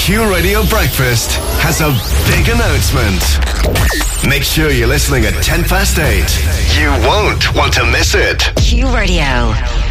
Q Radio Breakfast has a big announcement. Make sure you're listening at 8:10. You won't want to miss it. Q Radio.